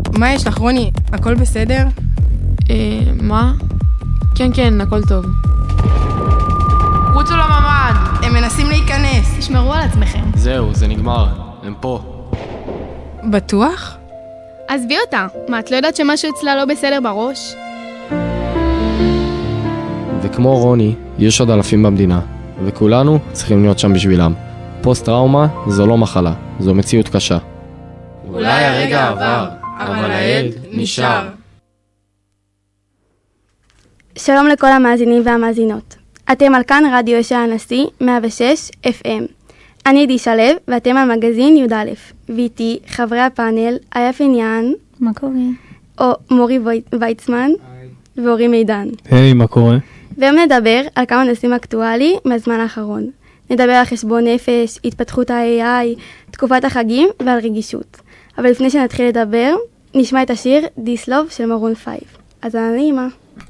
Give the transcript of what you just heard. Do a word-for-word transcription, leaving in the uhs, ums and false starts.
מה יש לך, רוני? הכל בסדר? אה, מה? כן, כן, הכל טוב. רוצו לממ"ד! הם מנסים להיכנס. תשמרו על עצמכם. זהו, זה נגמר. הם פה. בטוח? עזבי אותה. מה, את לא יודעת שמשהו אצלה לא בסדר בראש? וכמו רוני, יש עוד אלפים במדינה, וכולנו צריכים להיות שם בשבילם. פוסט-טראומה זו לא מחלה, זו מציאות קשה. אולי הרגע עבר, אבל הילד נשאר. שלום לכל המאזינים והמאזינות. אתם על כאן רדיו אשל הנשיא מאה ושש אף אם. אני עדי שלו ואתם על מגזין י' א'. ואיתי חברי הפאנל היה פיניאן. מה קורה? או מורי ויצמן. ואורי מידן. היי, מה קורה? והיום נדבר על כמה נושאים אקטואליים מהזמן האחרון. נדבר על חשבון נפש, התפתחות ה-איי איי, תקופת החגים ועל רגישות. אבל לפני שנתחיל לדבר, נשמע את השיר This Love של מרון פייב. אז אני נעימה.